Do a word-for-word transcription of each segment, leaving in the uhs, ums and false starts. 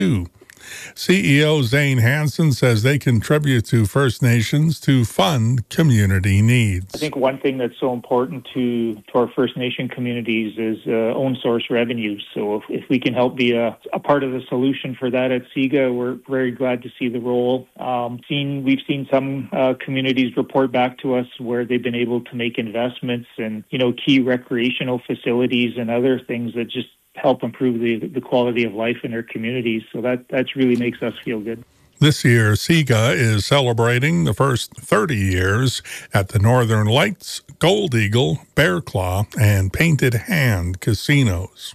C E O Zane Hansen says they contribute to First Nations to fund community needs. I think one thing that's so important to, to our First Nation communities is uh, own source revenues. So if, if we can help be a, a part of the solution for that at C I G A, we're very glad to see the role. Um, seen, we've seen some uh, communities report back to us where they've been able to make investments in, you know, key recreational facilities and other things that just help improve the, the quality of life in their communities. So that, that really makes us feel good. This year, C I G A is celebrating the first thirty years at the Northern Lights, Gold Eagle, Bear Claw, and Painted Hand casinos.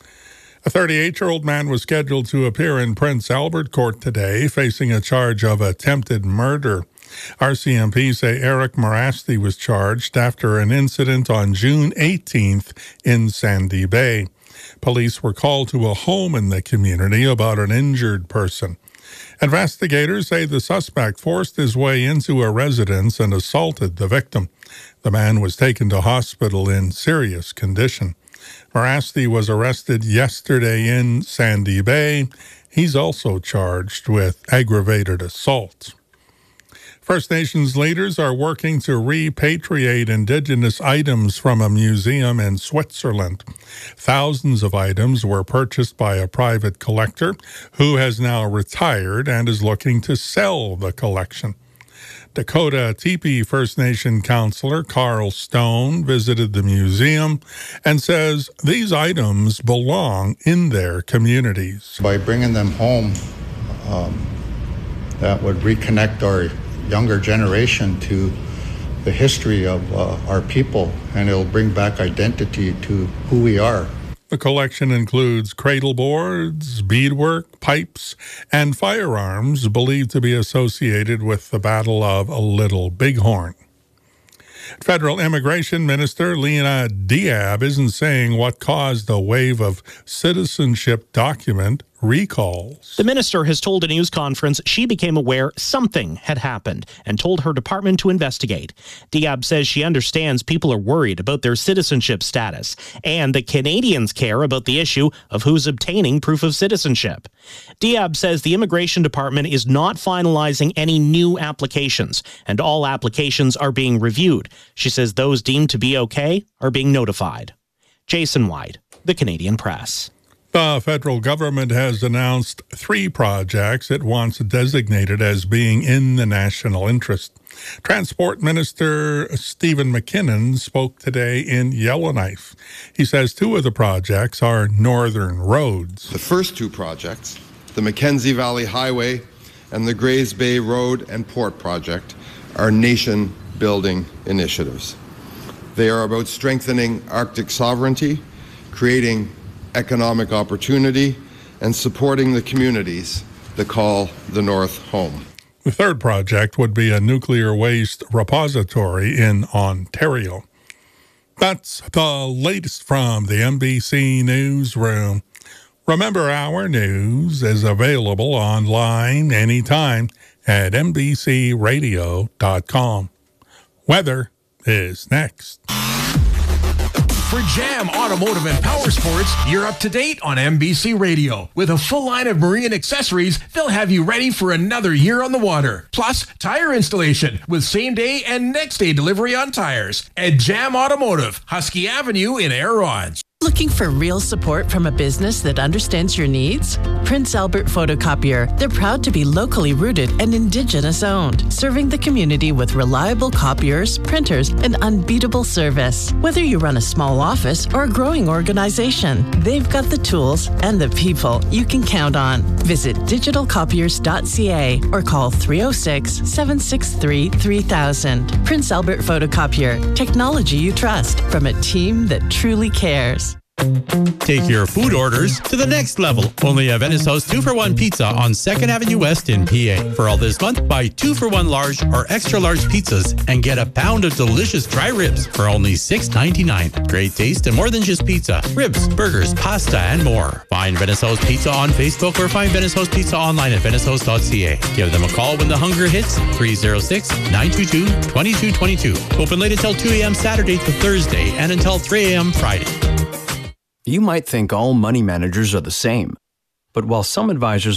A thirty-eight-year-old man was scheduled to appear in Prince Albert Court today, facing a charge of attempted murder. R C M P say Eric Morasti was charged after an incident on June eighteenth in Sandy Bay. Police were called to a home in the community about an injured person. Investigators say the suspect forced his way into a residence and assaulted the victim. The man was taken to hospital in serious condition. Morasti was arrested yesterday in Sandy Bay. He's also charged with aggravated assault. First Nations leaders are working to repatriate Indigenous items from a museum in Switzerland. Thousands of items were purchased by a private collector who has now retired and is looking to sell the collection. Dakota Teepee First Nation councillor Carl Stone visited the museum and says these items belong in their communities. By bringing them home, um, that would reconnect our younger generation to the history of uh, our people, and it'll bring back identity to who we are. The collection includes cradle boards, beadwork, pipes, and firearms believed to be associated with the Battle of Little Bighorn. Federal Immigration Minister Lena Diab isn't saying what caused a wave of citizenship document recalls. The minister has told a news conference she became aware something had happened and told her department to investigate. Diab says she understands people are worried about their citizenship status and that Canadians care about the issue of who's obtaining proof of citizenship. Diab says the immigration department is not finalizing any new applications and all applications are being reviewed. She says those deemed to be okay are being notified. Jason White, The Canadian Press. The federal government has announced three projects it wants designated as being in the national interest. Transport Minister Stephen McKinnon spoke today in Yellowknife. He says two of the projects are northern roads. The first two projects, the Mackenzie Valley Highway and the Grays Bay Road and Port Project, are nation-building initiatives. They are about strengthening Arctic sovereignty, creating economic opportunity, and supporting the communities that call the North home. The third project would be a nuclear waste repository in Ontario. That's the latest from the N B C Newsroom. Remember, our news is available online anytime at N B C radio dot com. Weather is next. For Jam Automotive and Power Sports, you're up to date on N B C Radio. With a full line of marine accessories, they'll have you ready for another year on the water. Plus, tire installation with same-day and next-day delivery on tires. At Jam Automotive, Husky Avenue in Air Ronge. Looking for real support from a business that understands your needs? Prince Albert Photocopier. They're proud to be locally rooted and Indigenous owned, serving the community with reliable copiers, printers, and unbeatable service. Whether you run a small office or a growing organization, they've got the tools and the people you can count on. Visit digital copiers dot c a or call three oh six, seven six three, three thousand. Prince Albert Photocopier. Technology you trust from a team that truly cares. Take your food orders to the next level. Only at Venice House two for one Pizza on second Avenue West in P A. For all this month, buy two for one large or extra large pizzas and get a pound of delicious dry ribs for only six ninety-nine. Great taste and more than just pizza. Ribs, burgers, pasta, and more. Find Venice House Pizza on Facebook or find Venice House Pizza online at venice house dot c a. Give them a call when the hunger hits, three oh six, nine two two, two two two two. Open late until two a.m. Saturday to Thursday and until three a.m. Friday. You might think all money managers are the same. But while some advisors